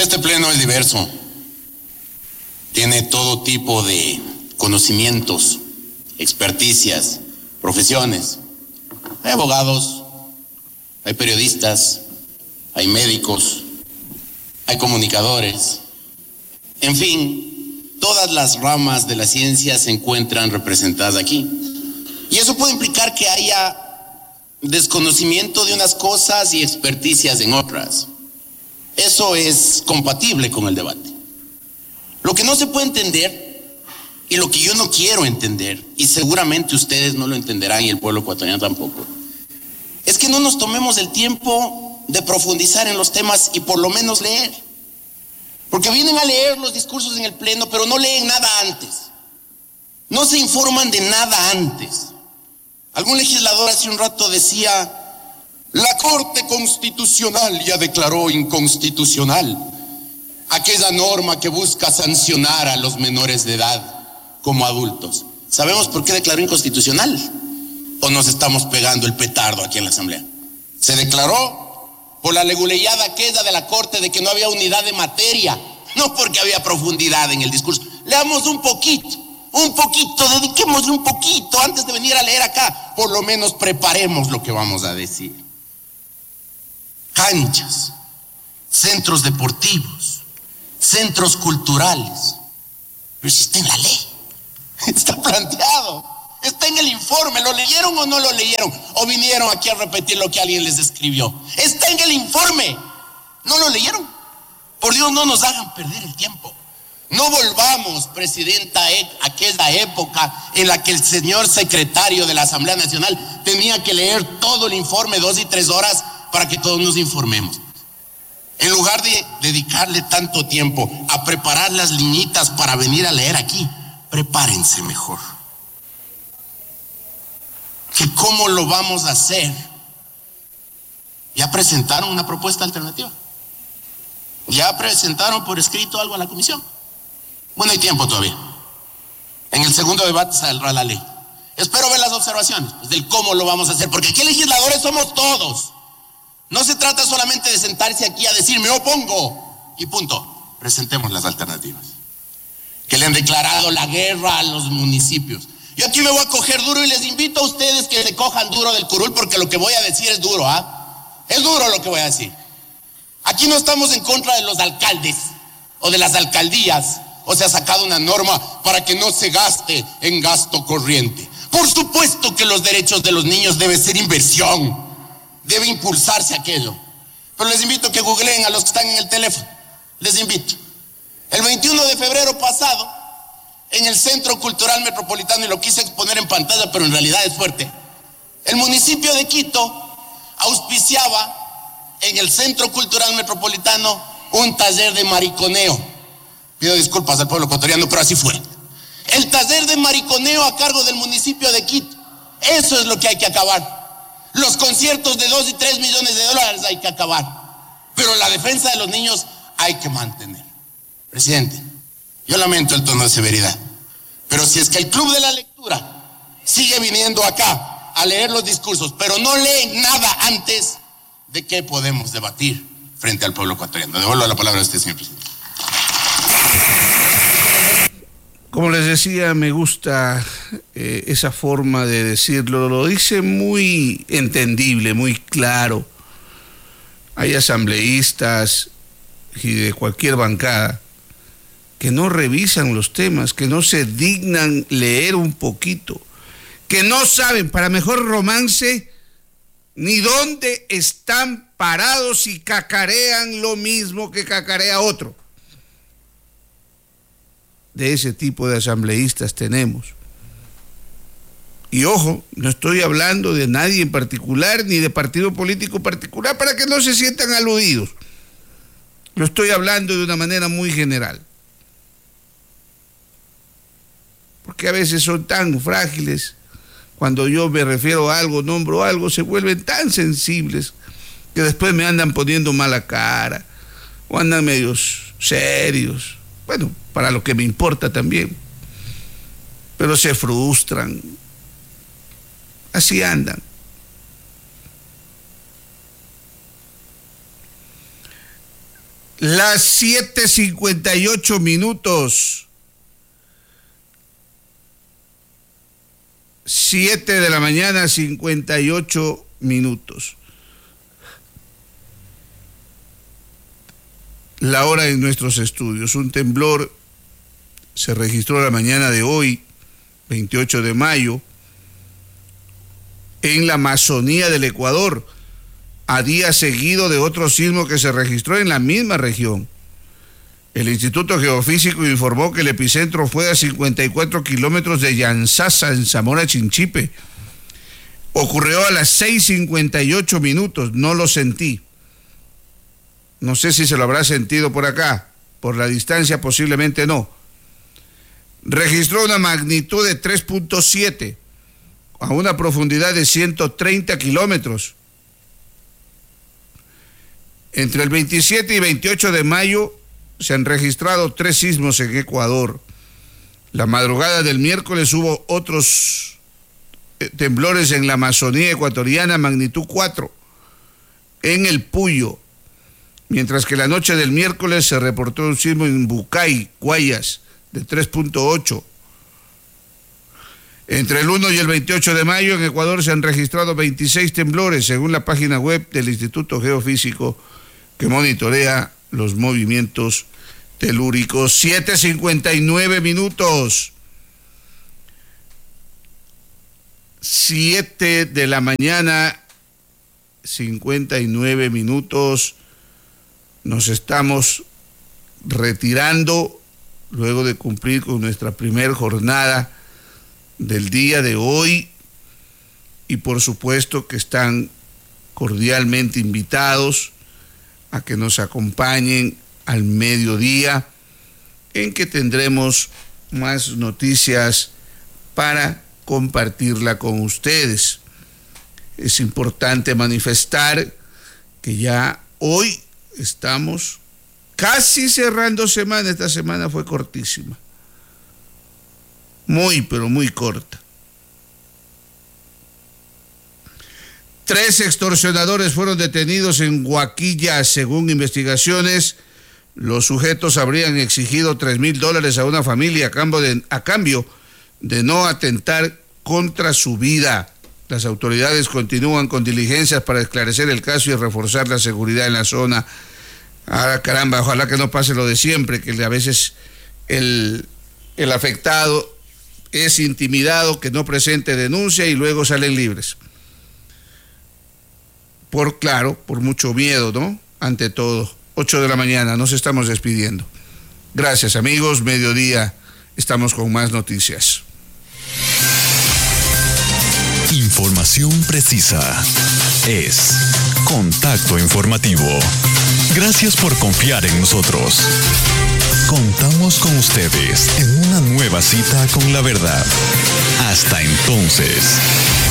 Este pleno es diverso. Tiene todo tipo de conocimientos, experticias, profesiones. Hay abogados, hay periodistas, hay médicos, hay comunicadores. En fin, todas las ramas de la ciencia se encuentran representadas aquí. Y eso puede implicar que haya desconocimiento de unas cosas y experticias en otras. Eso es compatible con el debate. Lo que no se puede entender, y lo que yo no quiero entender, y seguramente ustedes no lo entenderán y el pueblo ecuatoriano tampoco, es que no nos tomemos el tiempo de profundizar en los temas y por lo menos leer. Porque vienen a leer los discursos en el pleno, pero no leen nada antes. No se informan de nada antes. Algún legislador hace un rato decía: la Corte Constitucional ya declaró inconstitucional aquella norma que busca sancionar a los menores de edad como adultos. ¿Sabemos por qué declaró inconstitucional? ¿O nos estamos pegando el petardo aquí en la Asamblea? Se declaró por la leguleyada aquella de la Corte de que no había unidad de materia, no porque había profundidad en el discurso. Leamos un poquito, dediquémosle un poquito antes de venir a leer acá. Por lo menos preparemos lo que vamos a decir. Canchas, centros deportivos, centros culturales. Pero si está en la ley, está planteado, está en el informe. ¿Lo leyeron o no lo leyeron? ¿O vinieron aquí a repetir lo que alguien les escribió? Está en el informe. ¿No lo leyeron? Por Dios, no nos hagan perder el tiempo. No volvamos, presidenta, a aquella época en la que el señor secretario de la Asamblea Nacional tenía que leer todo el informe 2 y 3 horas para que todos nos informemos. En lugar de dedicarle tanto tiempo a preparar las liñitas para venir a leer aquí, prepárense mejor. ¿Que cómo lo vamos a hacer? Ya presentaron una propuesta alternativa. Ya presentaron por escrito algo a la comisión. Bueno, hay tiempo todavía. En el segundo debate saldrá la ley. Espero ver las observaciones del cómo lo vamos a hacer, porque aquí legisladores somos todos. No se trata solamente de sentarse aquí a decir me opongo y punto. Presentemos las alternativas. Que le han declarado la guerra a los municipios. Yo aquí me voy a coger duro y les invito a ustedes que se cojan duro del curul, porque lo que voy a decir es duro, ¿ah? Es duro lo que voy a decir. Aquí no estamos en contra de los alcaldes o de las alcaldías, o se ha sacado una norma para que no se gaste en gasto corriente. Por supuesto que los derechos de los niños deben ser inversión. Debe impulsarse aquello. Pero les invito a que googleen a los que están en el teléfono. Les invito. El 21 de febrero pasado, en el Centro Cultural Metropolitano, y lo quise exponer en pantalla, pero en realidad es fuerte, el municipio de Quito auspiciaba en el Centro Cultural Metropolitano un taller de mariconeo. Pido disculpas al pueblo ecuatoriano, pero así fue. El taller de mariconeo a cargo del municipio de Quito. Eso es lo que hay que acabar. Los conciertos de 2 y 3 millones de dólares hay que acabar. Pero la defensa de los niños hay que mantener. Presidente, yo lamento el tono de severidad, pero si es que el Club de la Lectura sigue viniendo acá a leer los discursos, pero no leen nada antes, ¿de qué podemos debatir frente al pueblo ecuatoriano? Devuelvo la palabra a usted, señor presidente. Como les decía, me gusta esa forma de decirlo. Lo dice muy entendible, muy claro. Hay asambleístas y de cualquier bancada que no revisan los temas, que no se dignan leer un poquito, que no saben, para mejor romance, ni dónde están parados y cacarean lo mismo que cacarea otro. De ese tipo de asambleístas tenemos. Y ojo, no estoy hablando de nadie en particular, ni de partido político particular, para que no se sientan aludidos. Lo estoy hablando de una manera muy general. Porque a veces son tan frágiles, cuando yo me refiero a algo, nombro algo, se vuelven tan sensibles que después me andan poniendo mala cara, o andan medios serios. Bueno, para lo que me importa también, pero se frustran, así andan. Las 7:58 minutos. 7 de la mañana, 58 minutos. La hora en nuestros estudios. Un temblor se registró la mañana de hoy, 28 de mayo, en la Amazonía del Ecuador, a día seguido de otro sismo que se registró en la misma región. El Instituto Geofísico informó que el epicentro fue a 54 kilómetros de Yanzasa, en Zamora Chinchipe. Ocurrió a las 6:58 minutos, no lo sentí. No sé si se lo habrá sentido por acá, por la distancia posiblemente no. Registró una magnitud de 3.7 a una profundidad de 130 kilómetros. Entre el 27 y 28 de mayo se han registrado 3 sismos en Ecuador. La madrugada del miércoles hubo otros temblores en la Amazonía ecuatoriana, magnitud 4, en el Puyo. Mientras que la noche del miércoles se reportó un sismo en Bucay, Guayas, de 3.8. Entre el 1 y el 28 de mayo en Ecuador se han registrado 26 temblores, según la página web del Instituto Geofísico, que monitorea los movimientos telúricos. 7:59 minutos. 7 de la mañana, 59 minutos. Nos estamos retirando luego de cumplir con nuestra primera jornada del día de hoy, y por supuesto que están cordialmente invitados a que nos acompañen al mediodía, en que tendremos más noticias para compartirla con ustedes. Es importante manifestar que ya hoy estamos casi cerrando semana. Esta semana fue cortísima, muy pero muy corta. 3 extorsionadores fueron detenidos en Huaquilla. Según investigaciones, los sujetos habrían exigido $3,000 a una familia a cambio de no atentar contra su vida. Las autoridades continúan con diligencias para esclarecer el caso y reforzar la seguridad en la zona. Ah, caramba, ojalá que no pase lo de siempre, que a veces el afectado es intimidado, que no presente denuncia y luego salen libres. Por mucho miedo, ¿no? Ante todo. 8 de la mañana, nos estamos despidiendo. Gracias, amigos. Mediodía, estamos con más noticias. Información precisa es Contacto Informativo. Gracias por confiar en nosotros. Contamos con ustedes en una nueva cita con la verdad. Hasta entonces.